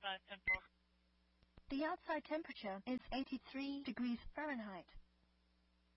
outside temperature? The outside temperature is 83 degrees Fahrenheit.